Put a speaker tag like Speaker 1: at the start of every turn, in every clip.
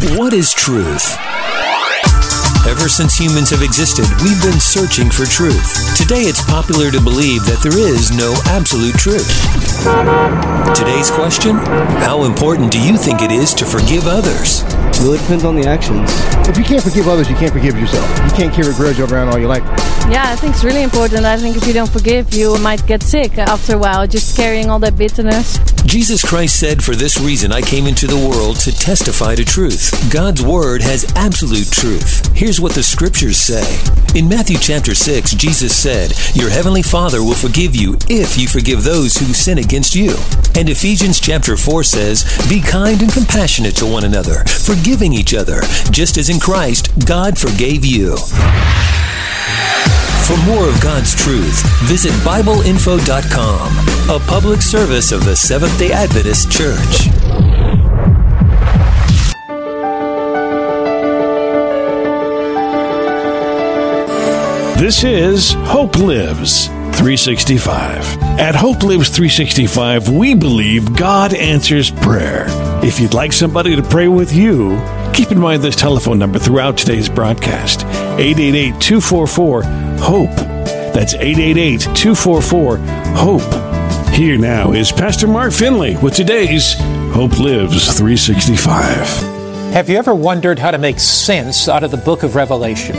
Speaker 1: What is truth? Ever since humans have existed, we've been searching for truth. Today, it's popular to believe that there is no absolute truth. Today's question: how important do you think it is to forgive others?
Speaker 2: Well, it depends on the actions.
Speaker 3: If you can't forgive others, you can't forgive yourself. You can't carry a grudge around all your life.
Speaker 4: Yeah, I think it's really important. I think if you don't forgive, you might get sick after a while, just carrying all that bitterness.
Speaker 1: Jesus Christ said, "For this reason I came into the world to testify to truth." God's word has absolute truth. Here's what the scriptures say. In Matthew chapter 6, Jesus said, "Your heavenly Father will forgive you if you forgive those who sin against you." And Ephesians chapter 4 says, "Be kind and compassionate to one another, forgiving each other, just as in Christ God forgave you." For more of God's truth, visit BibleInfo.com, a public service of the Seventh-day Adventist Church.
Speaker 5: This is Hope Lives 365. At Hope Lives 365, we believe God answers prayer. If you'd like somebody to pray with you, keep in mind this telephone number throughout today's broadcast, 888-244-HOPE. That's 888-244-HOPE. Here now is Pastor Mark Finley with today's Hope Lives 365.
Speaker 6: Have you ever wondered how to make sense out of the book of Revelation?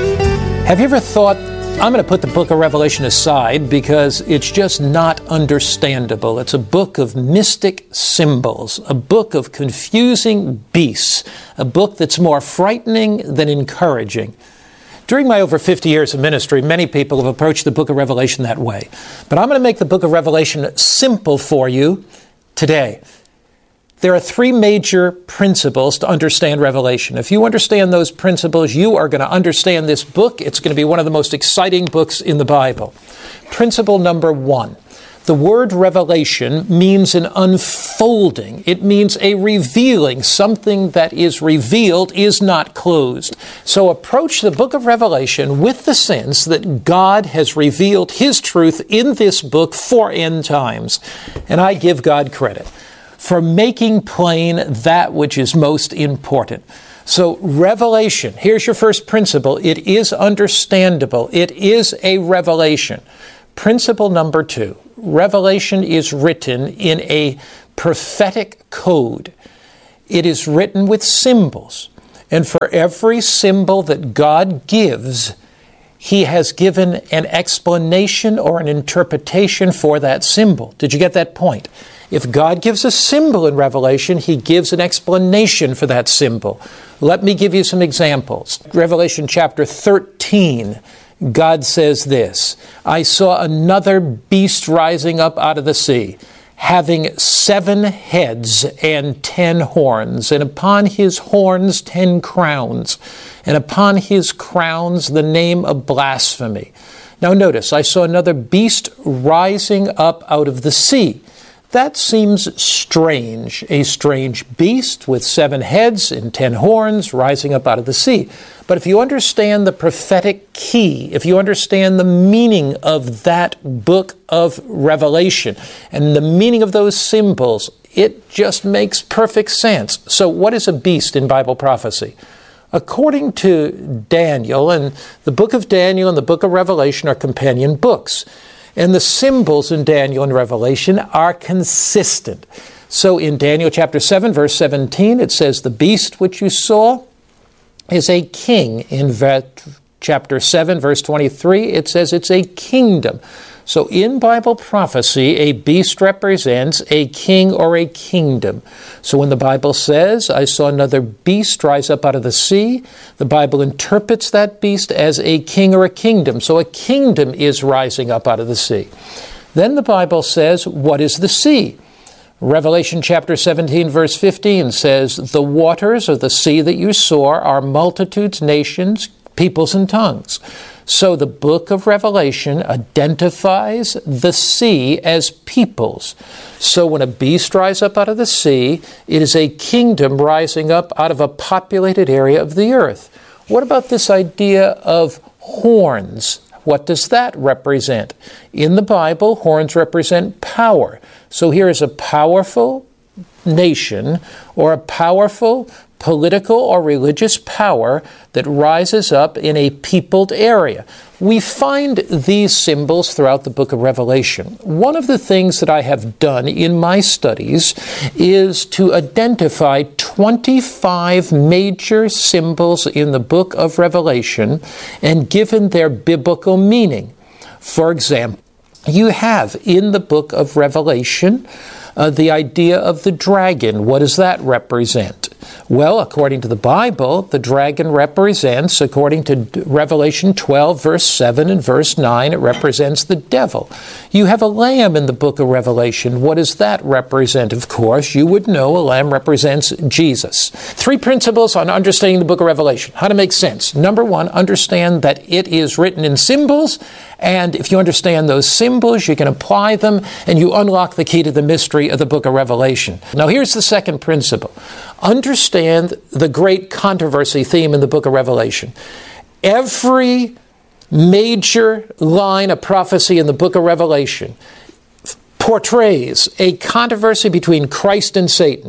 Speaker 6: Have you ever thought, I'm going to put the book of Revelation aside because it's just not understandable. It's a book of mystic symbols, a book of confusing beasts, a book that's more frightening than encouraging. During my over 50 years of ministry, many people have approached the book of Revelation that way. But I'm going to make the book of Revelation simple for you today. There are three major principles to understand Revelation. If you understand those principles, you are going to understand this book. It's going to be one of the most exciting books in the Bible. Principle number one. The word revelation means an unfolding. It means a revealing. Something that is revealed is not closed. So approach the book of Revelation with the sense that God has revealed His truth in this book for end times. And I give God credit for making plain that which is most important. So revelation, here's your first principle. It is understandable. It is a revelation. Principle number two, revelation is written in a prophetic code. It is written with symbols. And for every symbol that God gives, He has given an explanation or an interpretation for that symbol. Did you get that point? If God gives a symbol in Revelation, He gives an explanation for that symbol. Let me give you some examples. Revelation chapter 13, God says this, "I saw another beast rising up out of the sea, having 7 heads and 10 horns, and upon his horns 10 crowns, and upon his crowns the name of blasphemy." Now notice, I saw another beast rising up out of the sea. That seems strange, a strange beast with 7 heads and 10 horns rising up out of the sea. But if you understand the prophetic key, if you understand the meaning of that book of Revelation and the meaning of those symbols, it just makes perfect sense. So what is a beast in Bible prophecy? According to Daniel, and the book of Daniel and the book of Revelation are companion books. And the symbols in Daniel and Revelation are consistent. So in Daniel chapter 7, verse 17, it says, "The beast which you saw is a king." In chapter 7, verse 23, it says it's a kingdom. So in Bible prophecy, a beast represents a king or a kingdom. So when the Bible says, "I saw another beast rise up out of the sea," the Bible interprets that beast as a king or a kingdom. So a kingdom is rising up out of the sea. Then the Bible says, what is the sea? Revelation chapter 17, verse 15 says, "The waters of the sea that you saw are multitudes, nations, peoples, and tongues." So the book of Revelation identifies the sea as peoples. So when a beast rises up out of the sea, it is a kingdom rising up out of a populated area of the earth. What about this idea of horns? What does that represent? In the Bible, horns represent power. So here is a powerful nation or a powerful political or religious power that rises up in a peopled area. We find these symbols throughout the book of Revelation. One of the things that I have done in my studies is to identify 25 major symbols in the book of Revelation and given their biblical meaning. For example, you have in the book of Revelation the idea of the dragon. What does that represent? Well, according to the Bible, the dragon represents, according to Revelation 12, verse 7 and verse 9, it represents the devil. You have a lamb in the book of Revelation. What does that represent? Of course, you would know a lamb represents Jesus. 3 principles on understanding the book of Revelation. How to make sense. Number 1, understand that it is written in symbols, and if you understand those symbols, you can apply them, and you unlock the key to the mystery of the book of Revelation. Now, here's the second principle. Understand the great controversy theme in the book of Revelation. Every major line of prophecy in the book of Revelation portrays a controversy between Christ and Satan,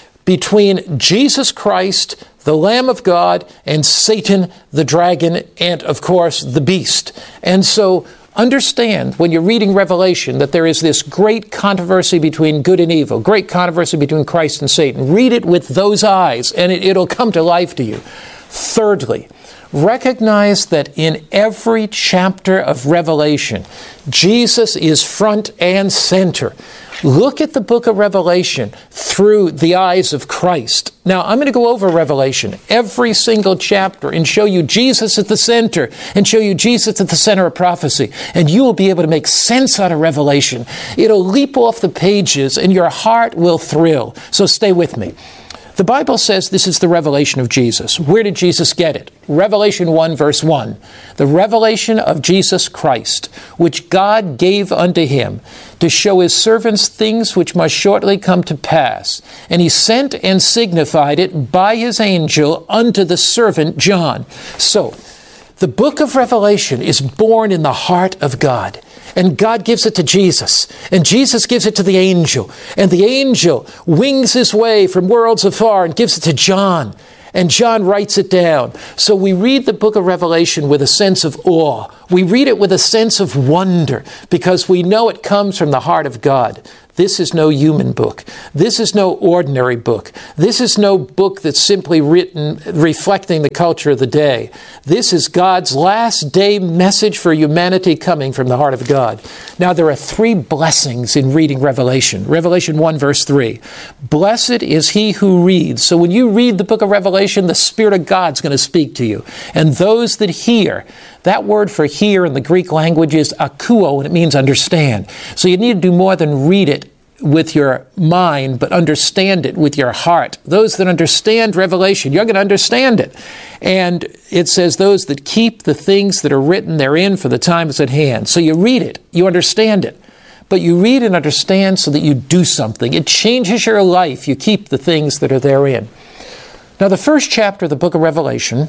Speaker 6: between Jesus Christ, the Lamb of God, and Satan, the dragon, and, of course, the beast. And so understand when you're reading Revelation that there is this great controversy between good and evil, great controversy between Christ and Satan. Read it with those eyes, and it'll come to life to you. Thirdly, recognize that in every chapter of Revelation, Jesus is front and center. Look at the book of Revelation through the eyes of Christ. Now, I'm going to go over Revelation, every single chapter, and show you Jesus at the center, and show you Jesus at the center of prophecy. And you will be able to make sense out of Revelation. It'll leap off the pages, and your heart will thrill. So stay with me. The Bible says this is the revelation of Jesus. Where did Jesus get it? Revelation 1, verse 1. The revelation of Jesus Christ, which God gave unto him to show his servants things which must shortly come to pass. And he sent and signified it by his angel unto the servant John. So, the book of Revelation is born in the heart of God. And God gives it to Jesus. And Jesus gives it to the angel. And the angel wings his way from worlds afar and gives it to John. And John writes it down. So we read the book of Revelation with a sense of awe. We read it with a sense of wonder because we know it comes from the heart of God. This is no human book. This is no ordinary book. This is no book that's simply written reflecting the culture of the day. This is God's last day message for humanity coming from the heart of God. Now, there are 3 blessings in reading Revelation. Revelation 1, verse 3. Blessed is he who reads. So when you read the book of Revelation, the Spirit of God's going to speak to you. And those that hear. That word for hear in the Greek language is akouo, and it means understand. So you need to do more than read it with your mind, but understand it with your heart. Those that understand Revelation, you're going to understand it. And it says those that keep the things that are written therein, for the time is at hand. So you read it, you understand it. But you read and understand so that you do something. It changes your life. You keep the things that are therein. Now, the first chapter of the book of Revelation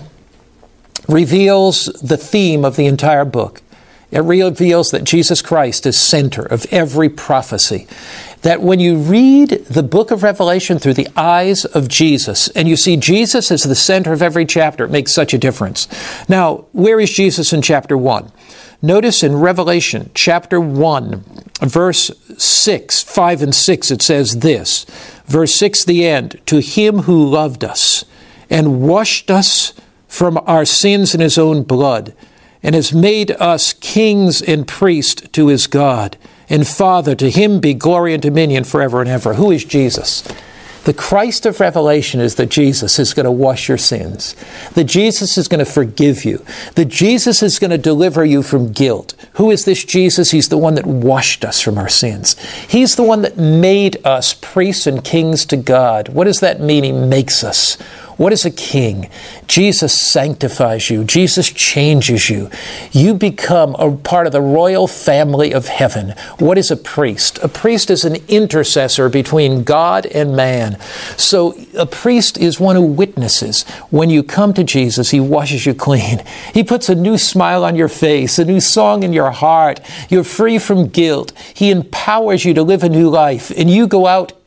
Speaker 6: reveals the theme of the entire book. It reveals that Jesus Christ is center of every prophecy. That when you read the book of Revelation through the eyes of Jesus, and you see Jesus as the center of every chapter, it makes such a difference. Now, where is Jesus in chapter 1? Notice in Revelation chapter 1, verse 6, 5 and 6, it says this. Verse 6, the end. To him who loved us and washed us from our sins in his own blood, and has made us kings and priests to his God and Father. To him be glory and dominion forever and ever. Who is Jesus? The Christ of Revelation is that Jesus is going to wash your sins. That Jesus is going to forgive you. That Jesus is going to deliver you from guilt. Who is this Jesus? He's the one that washed us from our sins. He's the one that made us priests and kings to God. What does that mean? He makes us. What is a king? Jesus sanctifies you. Jesus changes you. You become a part of the royal family of heaven. What is a priest? A priest is an intercessor between God and man. So a priest is one who witnesses. When you come to Jesus, he washes you clean. He puts a new smile on your face, a new song in your heart. You're free from guilt. He empowers you to live a new life, and you go out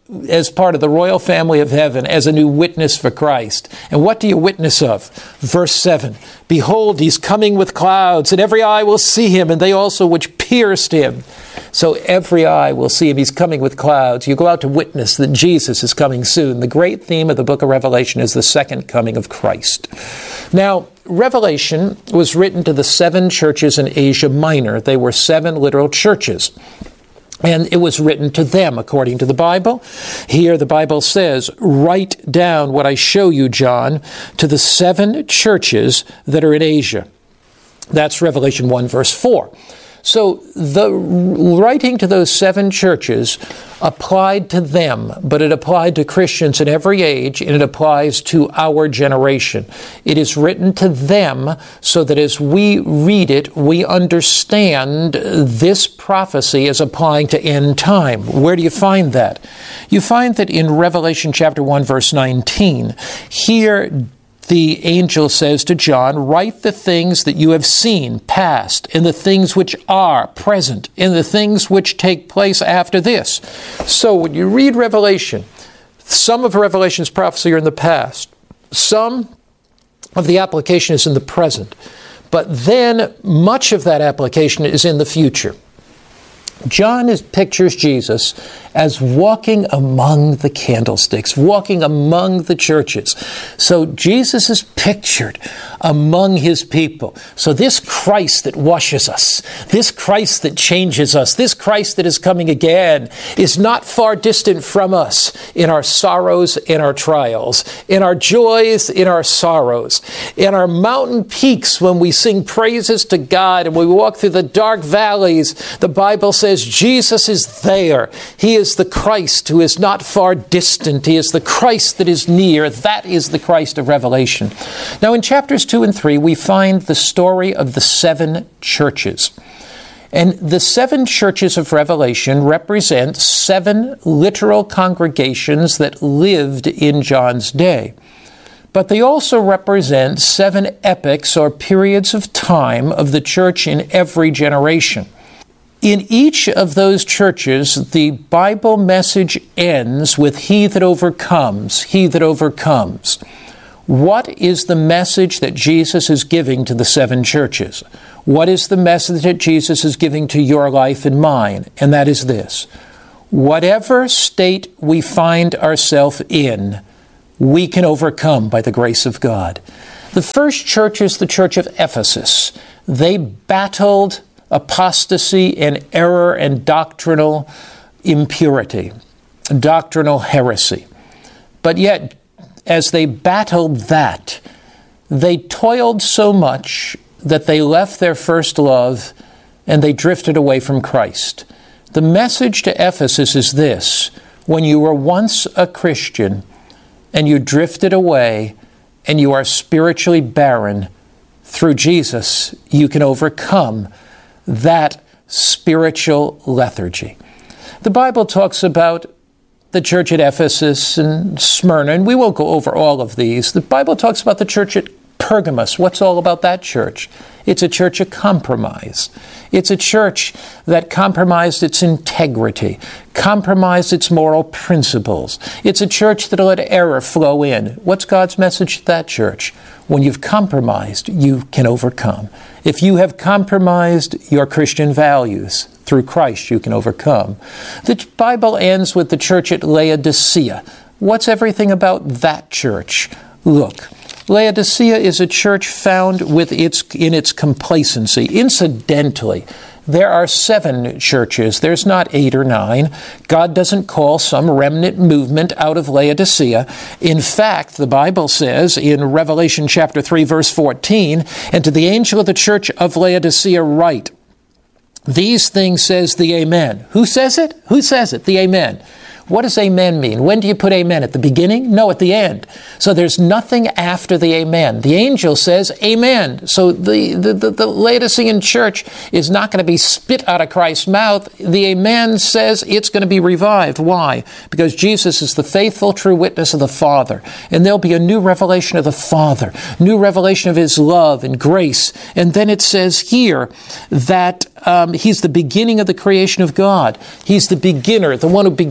Speaker 6: as part of the royal family of heaven as a new witness for Christ. And what do you witness of? Verse 7, behold, he's coming with clouds, and every eye will see him, and they also which pierced him. So every eye will see him. He's coming with clouds. You go out to witness that Jesus is coming soon. The great theme of the book of Revelation is the second coming of Christ. Now, Revelation was written to the 7 churches in Asia Minor. They were 7 literal churches. And it was written to them, according to the Bible. Here the Bible says, write down what I show you, John, to the 7 churches that are in Asia. That's Revelation 1, verse 4. So the writing to those 7 churches applied to them, but it applied to Christians in every age, and it applies to our generation. It is written to them so that as we read it, we understand this prophecy as applying to end time. Where do you find that? You find that in Revelation chapter 1, verse 19. Here, the angel says to John, write the things that you have seen past, and the things which are present, and the things which take place after this. So when you read Revelation, some of Revelation's prophecy are in the past. Some of the application is in the present. But then much of that application is in the future. John pictures Jesus as walking among the candlesticks, walking among the churches. So Jesus is pictured among his people. So this Christ that washes us, this Christ that changes us, this Christ that is coming again is not far distant from us in our sorrows, in our trials, in our joys, in our sorrows, in our mountain peaks when we sing praises to God and we walk through the dark valleys. The Bible says Jesus is there. He is the Christ who is not far distant. He is the Christ that is near. That is the Christ of Revelation. Now in chapters 2 and 3, we find the story of the 7 churches. And the 7 churches of Revelation represent 7 literal congregations that lived in John's day. But they also represent 7 epochs or periods of time of the church in every generation. In each of those churches, the Bible message ends with he that overcomes, he that overcomes. What is the message that Jesus is giving to the 7 churches? What is the message that Jesus is giving to your life and mine? And that is this: whatever state we find ourselves in, we can overcome by the grace of God. The first church is the church of Ephesus. They battled apostasy and error and doctrinal impurity, doctrinal heresy. But yet, as they battled that, they toiled so much that they left their first love and they drifted away from Christ. The message to Ephesus is this: when you were once a Christian and you drifted away and you are spiritually barren, through Jesus you can overcome that spiritual lethargy. The Bible talks about the church at Ephesus and Smyrna, and we won't go over all of these. The Bible talks about the church at Pergamos. What's all about that church? It's a church of compromise. It's a church that compromised its integrity, compromised its moral principles. It's a church that let error flow in. What's God's message to that church? When you've compromised, you can overcome. If you have compromised your Christian values, through Christ you can overcome. The Bible ends with the church at Laodicea. What's everything about that church? Look, Laodicea is a church found in its complacency. Incidentally, there are 7 churches. There's not 8 or 9. God doesn't call some remnant movement out of Laodicea. In fact, the Bible says in Revelation chapter 3, verse 14, and to the angel of the church of Laodicea write, these things says the Amen. Who says it? Who says it? The Amen. What does amen mean? When do you put amen? At the beginning? No, at the end. So there's nothing after the amen. The angel says amen. So the Laodicean church is not going to be spit out of Christ's mouth. The amen says it's going to be revived. Why? Because Jesus is the faithful, true witness of the Father. And there'll be a new revelation of the Father, new revelation of His love and grace. And then it says here that He's the beginning of the creation of God. He's the beginner, the one who began all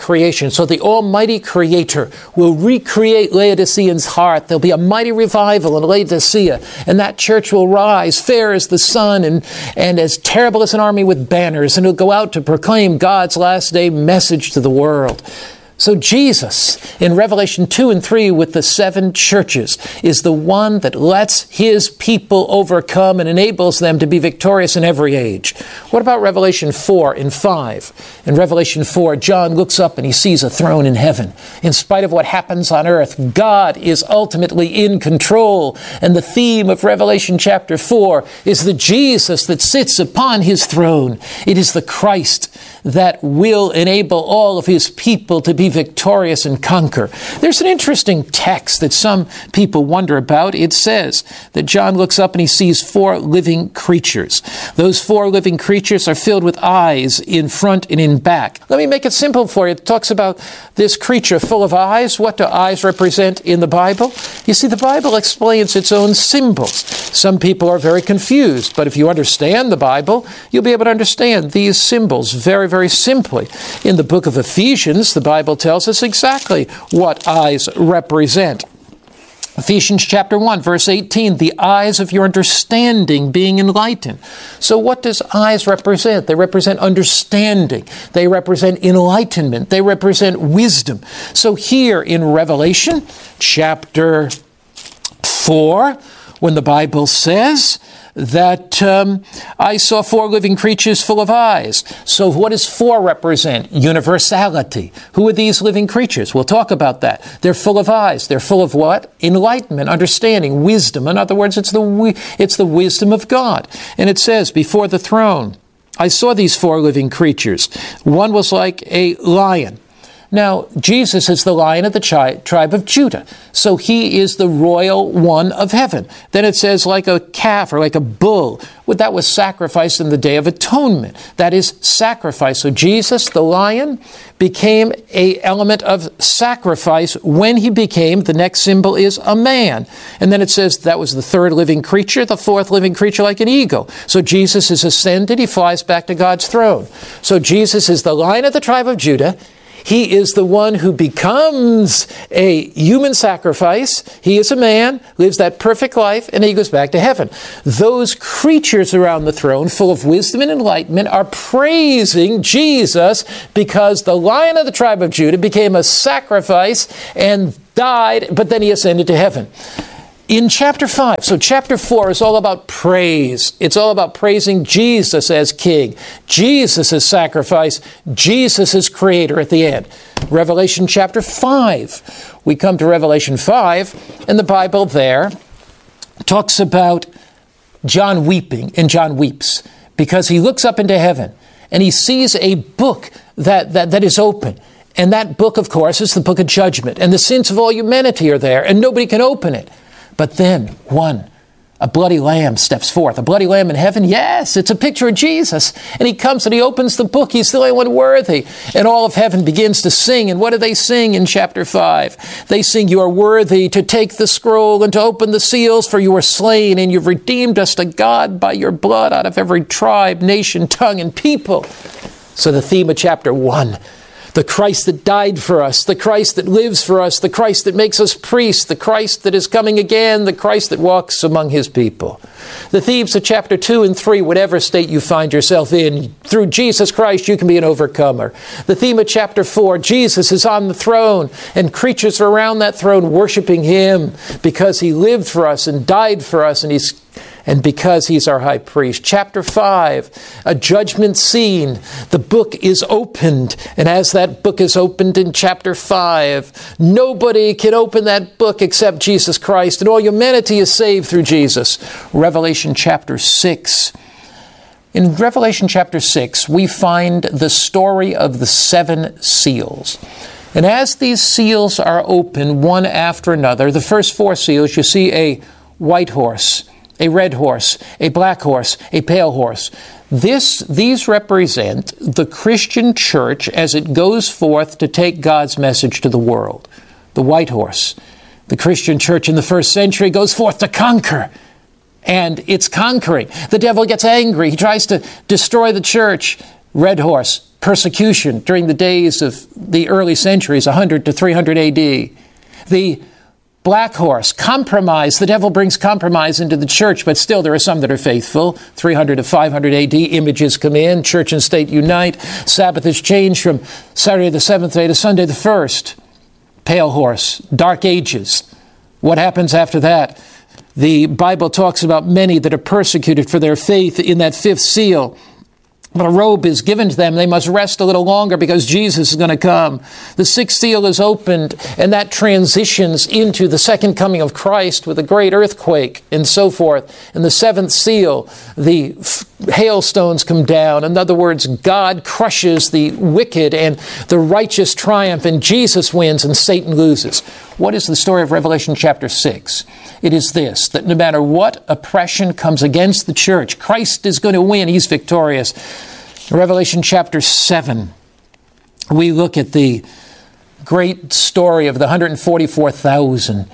Speaker 6: creation. So the Almighty Creator will recreate Laodicean's heart. There'll be a mighty revival in Laodicea, and that church will rise fair as the sun and as terrible as an army with banners, and it'll go out to proclaim God's last day message to the world. So Jesus, in Revelation 2 and 3 with the 7 churches, is the one that lets his people overcome and enables them to be victorious in every age. What about Revelation 4 and 5? In Revelation 4, John looks up and he sees a throne in heaven. In spite of what happens on earth, God is ultimately in control. And the theme of Revelation chapter 4 is the Jesus that sits upon his throne. It is the Christ that will enable all of his people to be victorious and conquer. There's an interesting text that some people wonder about. It says that John looks up and he sees 4 living creatures. Those 4 living creatures are filled with eyes in front and in back. Let me make it simple for you. It talks about this creature full of eyes. What do eyes represent in the Bible? You see, the Bible explains its own symbols. Some people are very confused, but if you understand the Bible, you'll be able to understand these symbols very, very simply. In the book of Ephesians, the Bible tells us exactly what eyes represent. Ephesians chapter 1, verse 18, the eyes of your understanding being enlightened. So what does eyes represent? They represent understanding. They represent enlightenment. They represent wisdom. So here in Revelation chapter 4, when the Bible says that I saw 4 living creatures full of eyes. So what does 4 represent? Universality. Who are these living creatures? We'll talk about that. They're full of eyes. They're full of what? Enlightenment, understanding, wisdom. In other words, it's the wisdom of God. And it says, before the throne, I saw these 4 living creatures. One was like a lion. Now, Jesus is the Lion of the tribe of Judah. So he is the royal one of heaven. Then it says like a calf or like a bull. Well, that was sacrificed in the Day of Atonement. That is sacrifice. So Jesus, the Lion, became an element of sacrifice when he became, the next symbol is a man. And then it says that was the 3rd living creature, the 4th living creature like an eagle. So Jesus is ascended. He flies back to God's throne. So Jesus is the Lion of the tribe of Judah. He is the one who becomes a human sacrifice. He is a man, lives that perfect life, and he goes back to heaven. Those creatures around the throne, full of wisdom and enlightenment, are praising Jesus because the Lion of the tribe of Judah became a sacrifice and died, but then he ascended to heaven. In chapter 5, so chapter 4 is all about praise. It's all about praising Jesus as King, Jesus as sacrifice, Jesus as Creator at the end. Revelation chapter 5. We come to Revelation 5, and the Bible there talks about John weeping, and John weeps because he looks up into heaven, and he sees a book that is open. And that book, of course, is the book of judgment, and the sins of all humanity are there, and nobody can open it. But then, a bloody lamb steps forth. A bloody lamb in heaven? Yes, it's a picture of Jesus. And he comes and he opens the book. He's the only one worthy. And all of heaven begins to sing. And what do they sing in chapter 5? They sing, you are worthy to take the scroll and to open the seals, for you were slain, and you've redeemed us to God by your blood out of every tribe, nation, tongue, and people. So the theme of chapter 1, the Christ that died for us, the Christ that lives for us, the Christ that makes us priests, the Christ that is coming again, the Christ that walks among his people. The themes of chapter 2 and 3, whatever state you find yourself in, through Jesus Christ you can be an overcomer. The theme of chapter 4, Jesus is on the throne, and creatures are around that throne worshiping him because he lived for us and died for us, and because he's our high priest. Chapter 5, a judgment scene. The book is opened. And as that book is opened in chapter 5, nobody can open that book except Jesus Christ. And all humanity is saved through Jesus. Revelation chapter 6. In Revelation chapter 6, we find the story of the 7 seals. And as these seals are opened one after another, the first 4 seals, you see a white horse, a red horse, a black horse, a pale horse. These represent the Christian church as it goes forth to take God's message to the world. The white horse, the Christian church in the first century, goes forth to conquer. And it's conquering. The devil gets angry. He tries to destroy the church. Red horse persecution during the days of the early centuries, 100 to 300 AD. The Black Horse, compromise. The devil brings compromise into the church, but still there are some that are faithful. 300 to 500 AD, images come in, church and state unite. Sabbath is changed from Saturday the 7th day to Sunday the 1st. Pale Horse, Dark Ages. What happens after that? The Bible talks about many that are persecuted for their faith in that fifth seal. But a robe is given to them. They must rest a little longer because Jesus is going to come. The sixth seal is opened, and that transitions into the second coming of Christ with a great earthquake and so forth. And the seventh seal, the hailstones come down. In other words, God crushes the wicked and the righteous triumph, and Jesus wins and Satan loses. What is the story of Revelation chapter 6? It is this, that no matter what oppression comes against the church, Christ is going to win. He's victorious. In Revelation chapter 7, we look at the great story of the 144,000,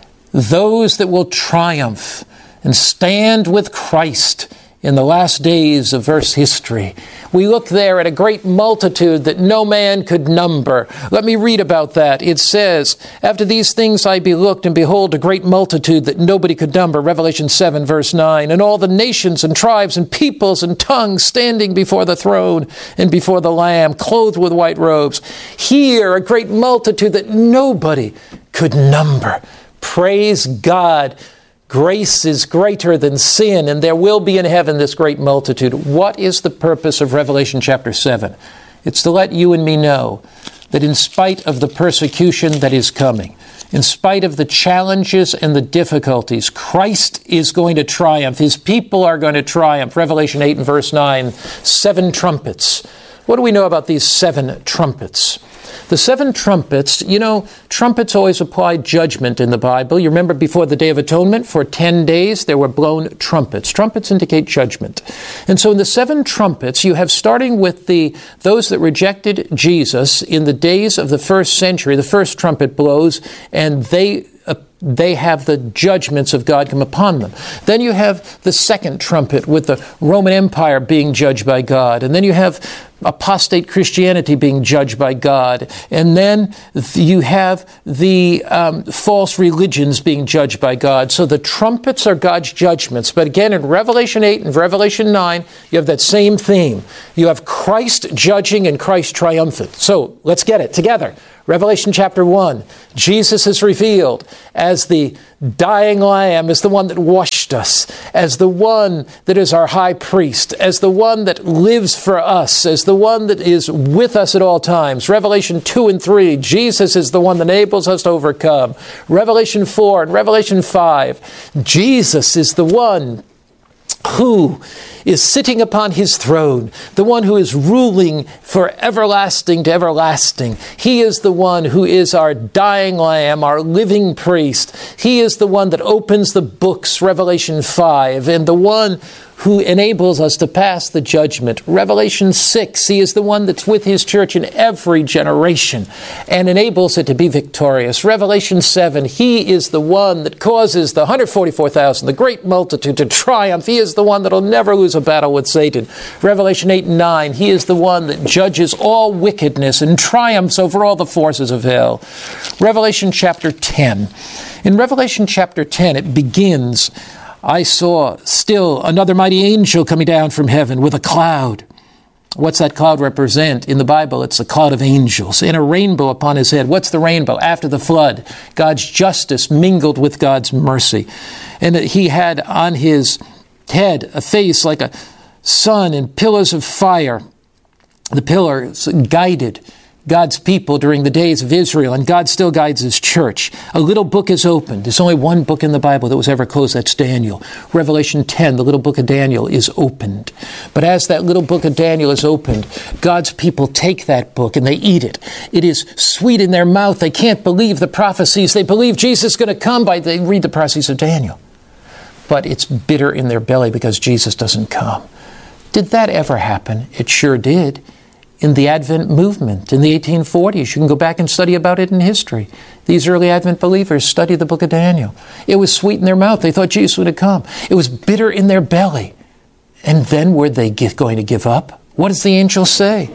Speaker 6: those that will triumph and stand with Christ in the last days of earth's history. We look there at a great multitude that no man could number. Let me read about that. It says, after these things I looked, and behold, a great multitude that nobody could number. Revelation 7, verse 9. And all the nations and tribes and peoples and tongues standing before the throne and before the Lamb, clothed with white robes. Here, a great multitude that nobody could number. Praise God. Grace is greater than sin, and there will be in heaven this great multitude. What is the purpose of Revelation chapter 7? It's to let you and me know that in spite of the persecution that is coming, in spite of the challenges and the difficulties, Christ is going to triumph. His people are going to triumph. Revelation 8 and verse 9, 7 trumpets. What do we know about these 7 trumpets? The 7 trumpets, trumpets always apply judgment in the Bible. You remember before the Day of Atonement, for 10 days, there were blown trumpets. Trumpets indicate judgment. And so in the 7 trumpets, you have starting with those that rejected Jesus in the days of the first century, the first trumpet blows, and they have the judgments of God come upon them. Then you have the second trumpet with the Roman Empire being judged by God. And then you have apostate Christianity being judged by God. And then you have the false religions being judged by God. So the trumpets are God's judgments. But again, in Revelation 8 and Revelation 9, you have that same theme. You have Christ judging and Christ triumphant. So let's get it together. Revelation chapter 1, Jesus is revealed as the dying lamb, as the one that washed us, as the one that is our high priest, as the one that lives for us, as the one that is with us at all times. Revelation 2 and 3, Jesus is the one that enables us to overcome. Revelation 4 and Revelation 5, Jesus is the one who is sitting upon his throne, the one who is ruling for everlasting to everlasting. He is the one who is our dying lamb, our living priest. He is the one that opens the books, Revelation 5, and the one who enables us to pass the judgment. Revelation 6, he is the one that's with his church in every generation and enables it to be victorious. Revelation 7, he is the one that causes the 144,000, the great multitude, to triumph. He is the one that will never lose a battle with Satan. Revelation 8 and 9, he is the one that judges all wickedness and triumphs over all the forces of hell. Revelation chapter 10. In Revelation chapter 10, it begins, I saw still another mighty angel coming down from heaven with a cloud. What's that cloud represent? In the Bible, it's a cloud of angels and a rainbow upon his head. What's the rainbow? After the flood, God's justice mingled with God's mercy. And he had on his head a face like a sun and pillars of fire. The pillars guided God's people during the days of Israel, and God still guides his church. A little book is opened. There's only one book in the Bible that was ever closed. That's Daniel. Revelation 10, the little book of Daniel, is opened. But as that little book of Daniel is opened, God's people take that book and they eat it. It is sweet in their mouth. They can't believe the prophecies. They believe Jesus is going to come they read the prophecies of Daniel. But it's bitter in their belly because Jesus doesn't come. Did that ever happen? It sure did. In the Advent movement in the 1840s. You can go back and study about it in history. These early Advent believers studied the book of Daniel. It was sweet in their mouth. They thought Jesus would have come. It was bitter in their belly. And then were they going to give up? What does the angel say?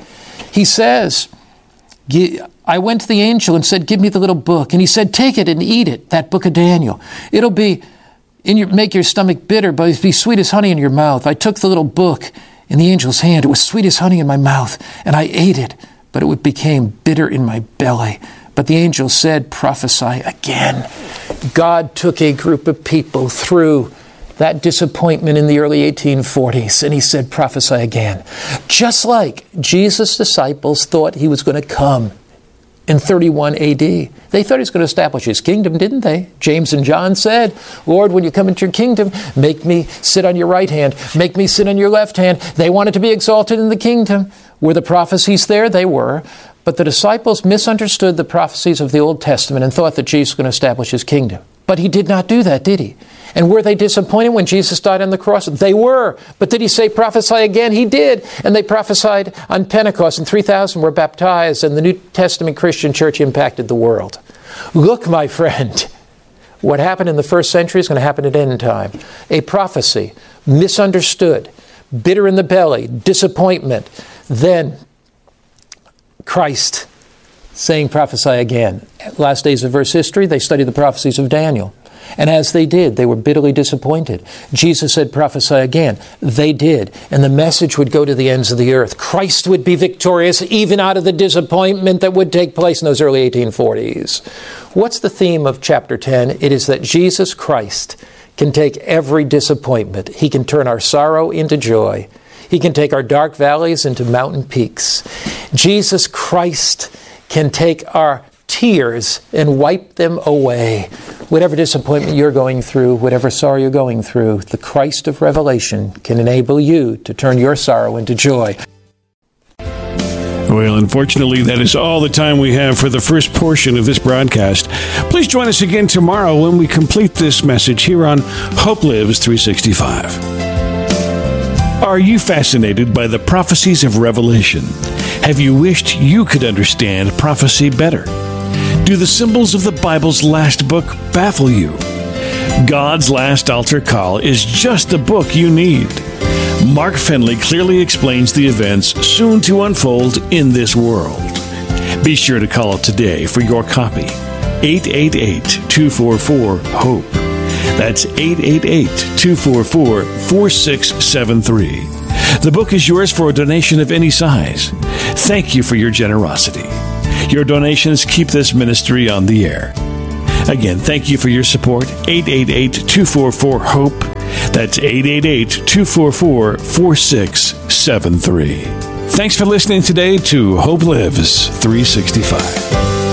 Speaker 6: He says, I went to the angel and said, give me the little book. And he said, take it and eat it, that book of Daniel. It'll be make your stomach bitter, but it'll be sweet as honey in your mouth. I took the little book in the angel's hand. It was sweet as honey in my mouth, and I ate it, but it became bitter in my belly. But the angel said, prophesy again. God took a group of people through that disappointment in the early 1840s, and he said, prophesy again. Just like Jesus' disciples thought he was going to come in 31 AD. They thought he was going to establish his kingdom, didn't they? James and John said, Lord, when you come into your kingdom, make me sit on your right hand, make me sit on your left hand. They wanted to be exalted in the kingdom. Were the prophecies there? They were. But the disciples misunderstood the prophecies of the Old Testament and thought that Jesus was going to establish his kingdom. But he did not do that, did he? And were they disappointed when Jesus died on the cross? They were. But did he say prophesy again? He did. And they prophesied on Pentecost, and 3,000 were baptized, and the New Testament Christian church impacted the world. Look, my friend, what happened in the first century is going to happen at end time. A prophecy, misunderstood, bitter in the belly, disappointment. Then Christ saying prophesy again. Last days of verse history, they studied the prophecies of Daniel. And as they did, they were bitterly disappointed. Jesus said, prophesy again. They did. And the message would go to the ends of the earth. Christ would be victorious even out of the disappointment that would take place in those early 1840s. What's the theme of chapter 10? It is that Jesus Christ can take every disappointment. He can turn our sorrow into joy. He can take our dark valleys into mountain peaks. Jesus Christ can take our tears and wipe them away. Whatever disappointment you're going through, whatever sorrow you're going through, the Christ of Revelation can enable you to turn your sorrow into joy.
Speaker 5: Well, unfortunately, that is all the time we have for the first portion of this broadcast. Please join us again tomorrow when we complete this message here on Hope Lives 365. Are you fascinated by the prophecies of Revelation? Have you wished you could understand prophecy better? Do the symbols of the Bible's last book baffle you? God's Last Altar Call is just the book you need. Mark Finley clearly explains the events soon to unfold in this world. Be sure to call today for your copy. 888-244-HOPE. That's 888-244-4673. The book is yours for a donation of any size. Thank you for your generosity. Your donations keep this ministry on the air. Again, thank you for your support. 888-244-HOPE. That's 888-244-4673. Thanks for listening today to Hope Lives 365.